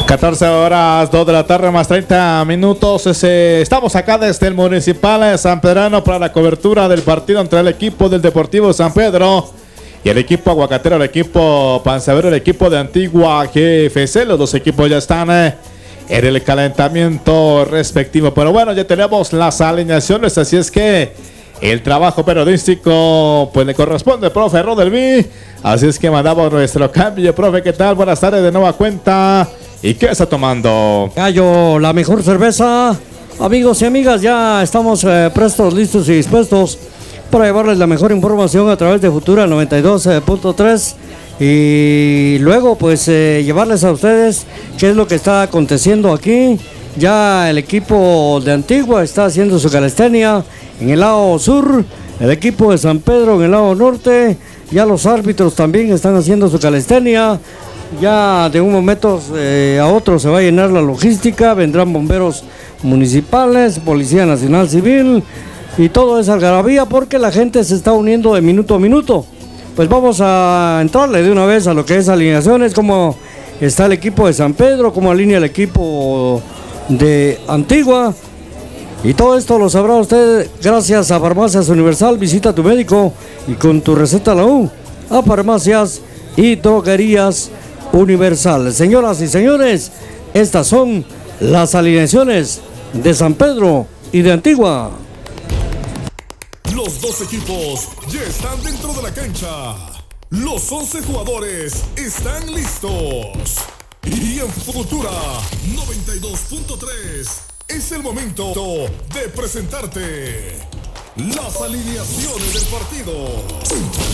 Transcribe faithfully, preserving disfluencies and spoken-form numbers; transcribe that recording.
catorce horas, dos de la tarde más treinta minutos. Ese, estamos acá desde el Municipal de San Pedrano para la cobertura del partido entre el equipo del Deportivo San Pedro y el equipo aguacatero, el equipo Panzavero, el equipo de Antigua G F C. Los dos equipos ya están eh, en el calentamiento respectivo. Pero bueno, ya tenemos las alineaciones, así es que el trabajo periodístico pues le corresponde, profe Rodelví. Así es que mandamos nuestro cambio. Profe, ¿qué tal? Buenas tardes de nueva cuenta. ¿Y qué está tomando? Gallo, la mejor cerveza. Amigos y amigas, ya estamos eh, prestos, listos y dispuestos para llevarles la mejor información a través de Futura noventa y dos punto tres y luego pues eh, llevarles a ustedes qué es lo que está aconteciendo aquí. Ya el equipo de Antigua está haciendo su calistenia en el lado sur, el equipo de San Pedro en el lado norte. Ya los árbitros también están haciendo su calistenia. Ya de un momento eh, a otro se va a llenar la logística, vendrán bomberos municipales, Policía Nacional Civil y todo es algarabía porque la gente se está uniendo de minuto a minuto. Pues vamos a entrarle de una vez a lo que es alineaciones, cómo está el equipo de San Pedro, cómo alinea el equipo de Antigua. Y todo esto lo sabrá usted gracias a Farmacias Universal. Visita a tu médico y con tu receta a la U, a Farmacias y Droguerías Universal. Señoras y señores, estas son las alineaciones de San Pedro y de Antigua. Los dos equipos ya están dentro de la cancha. Los once jugadores están listos. Y en Futura noventa y dos punto tres es el momento de presentarte las alineaciones del partido.